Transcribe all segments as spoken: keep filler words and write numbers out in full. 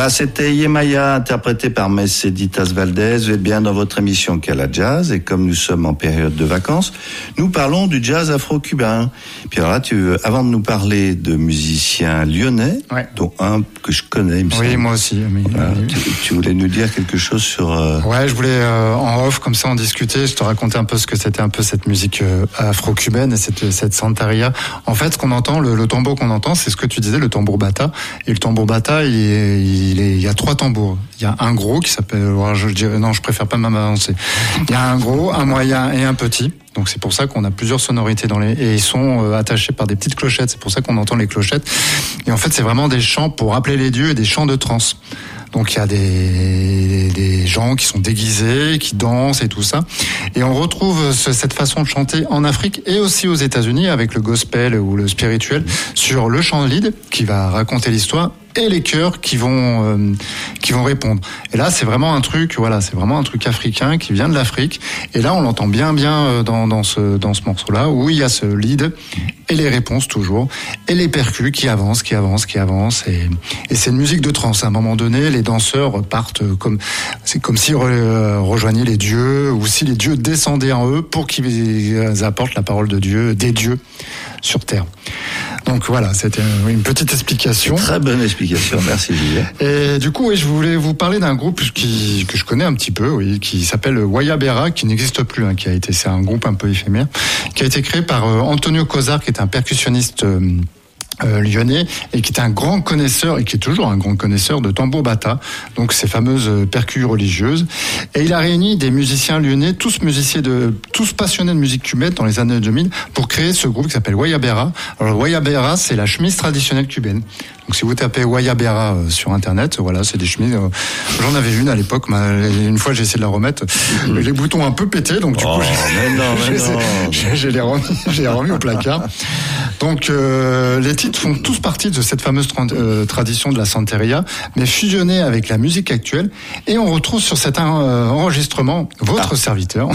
Voilà, c'était Yemaya, interprété par Merceditas Valdez. Vous êtes bien dans votre émission Cala Jazz, et comme nous sommes en période de vacances, nous parlons du jazz afro-cubain. Puis alors là, tu, avant de nous parler de musiciens lyonnais, ouais. dont un que je connais, il me oui, semble. Moi aussi. Mais, voilà, tu, tu voulais nous dire quelque chose sur... Euh... Ouais, je voulais euh, en off, comme ça, en discuter. Je te racontais un peu ce que c'était un peu cette musique euh, afro-cubaine et cette, cette santeria. En fait, ce qu'on entend, le, le tambour qu'on entend, c'est ce que tu disais, le tambour bata. Et le tambour bata, il, est, il, est, il y a trois tambours. Il y a un gros qui s'appelle... Je dirais, non, je préfère pas m'avancer. Il y a un gros, un moyen et un petit. Donc c'est pour ça qu'on a plusieurs sonorités dans les et ils sont euh, attachés par des petites clochettes. C'est pour ça qu'on entend les clochettes. Et en fait, c'est vraiment des chants pour appeler les dieux et des chants de trance. Donc il y a des des gens qui sont déguisés, qui dansent et tout ça. Et on retrouve ce, cette façon de chanter en Afrique et aussi aux États-Unis avec le gospel ou le spirituel sur le chant lead qui va raconter l'histoire et les chœurs qui vont euh, qui vont répondre. Et là, c'est vraiment un truc, voilà, c'est vraiment un truc africain qui vient de l'Afrique. Et là, on l'entend bien, bien dans dans ce dans ce morceau-là où il y a ce lead et les réponses toujours et les percus qui avancent, qui avancent, qui avancent. Et et c'est une musique de trance. À un moment donné, les danseurs partent comme c'est comme s'ils re, rejoignaient les dieux ou si les dieux descendaient en eux pour qu'ils apportent la parole de Dieu, des dieux sur terre. Donc voilà, c'était une petite explication. Très bonne explication, merci Julien. Et du coup, oui, je voulais vous parler d'un groupe qui que je connais un petit peu, oui, qui s'appelle Guayabera, qui n'existe plus, hein, qui a été, c'est un groupe un peu éphémère, qui a été créé par euh, Antonio Cosar, qui est un percussionniste euh, Euh, lyonnais et qui est un grand connaisseur et qui est toujours un grand connaisseur de tambour bata, donc ces fameuses percus religieuses. Et il a réuni des musiciens lyonnais, tous musiciens de, tous passionnés de musique cubaine dans les années deux mille, pour créer ce groupe qui s'appelle Guayabera. Alors Guayabera, c'est la chemise traditionnelle cubaine. Donc si vous tapez Guayabera euh, sur internet, voilà, c'est des chemises. Euh, j'en avais une à l'époque, mais une fois j'ai essayé de la remettre, mmh. les boutons un peu pétés, donc du oh, coup j'ai, mais non, mais j'ai, non. j'ai, j'ai les remis, j'ai remis au placard. Donc euh, les titres font tous partie de cette fameuse tra- euh, tradition de la santeria, mais fusionnée avec la musique actuelle. Et on retrouve sur cet euh, enregistrement votre ah. serviteur.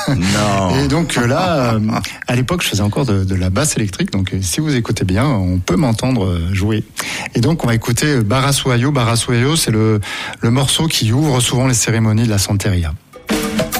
Non. Et donc euh, là, euh, à l'époque, je faisais encore de, de la basse électrique. Donc euh, si vous écoutez bien, on peut m'entendre euh, jouer. Et donc on va écouter Barasuayo. Barasuayo, c'est le, le morceau qui ouvre souvent les cérémonies de la santeria.